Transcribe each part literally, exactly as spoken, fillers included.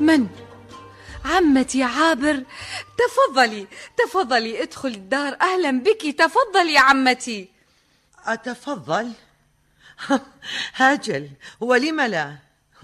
من؟ عمتي عابر، تفضلي تفضلي ادخل الدار، أهلا بك، تفضلي يا عمتي. أتفضل؟ هاجل، ولم لا؟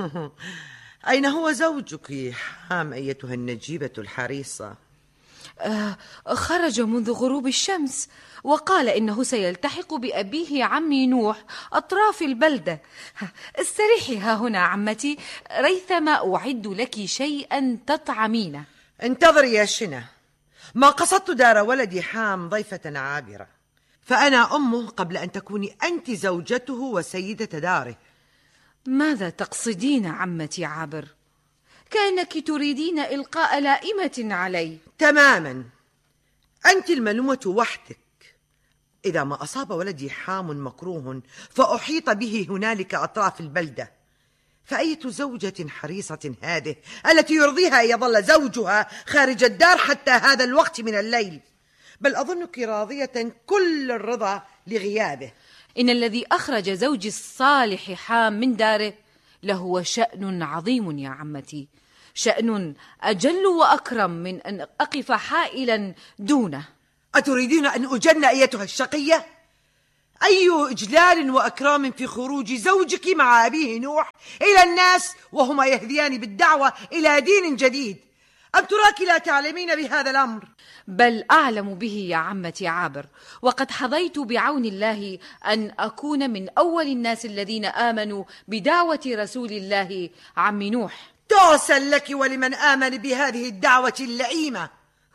أين هو زوجك حام أيتها النجيبة الحريصة؟ آه خرج منذ غروب الشمس، وقال إنه سيلتحق بأبيه عمي نوح أطراف البلدة. استريحي ها هنا عمتي، ريثما أعد لك شيئا تطعمينه. انتظري يا شنة، ما قصدت دار ولدي حام ضيفة عابرة، فأنا أمه قبل أن تكوني أنت زوجته وسيدة داره. ماذا تقصدين عمتي عابر؟ كأنك تريدين إلقاء لائمة علي. تماما، أنت الملومة وحدك. إذا ما أصاب ولدي حام مكروه فأحيط به هنالك أطراف البلدة، فأية زوجة حريصة هذه التي يرضيها أن يظل زوجها خارج الدار حتى هذا الوقت من الليل؟ بل أظنك راضية كل الرضا لغيابه. إن الذي أخرج زوجي الصالح حام من داره لهو شأن عظيم يا عمتي، شأن أجل وأكرم من أن أقف حائلا دونه. أتريدين أن أجن أيتها الشقية؟ أي إجلال وأكرام في خروج زوجك مع أبيه نوح إلى الناس وهما يهديان بالدعوة إلى دين جديد؟ أم تراك لا تعلمين بهذا الأمر؟ بل أعلم به يا عمتي عابر، وقد حظيت بعون الله أن أكون من أول الناس الذين آمنوا بدعوة رسول الله عم نوح. تعسا لك ولمن آمن بهذه الدعوة اللئيمة.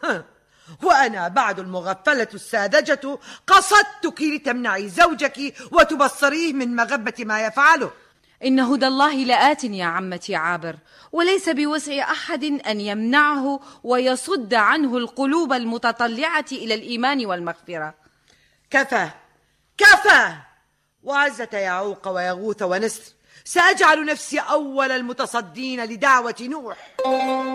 وأنا بعد المغفلة الساذجة قصدتك لتمنعي زوجك وتبصريه من مغبة ما يفعله. إن هدى الله لآت يا عمتي عابر، وليس بوسع أحد أن يمنعه ويصد عنه القلوب المتطلعة إلى الإيمان والمغفرة. كفى كفى، وعزة يعوق ويغوث ونسر، سأجعل نفسي أول المتصدين لدعوة نوح.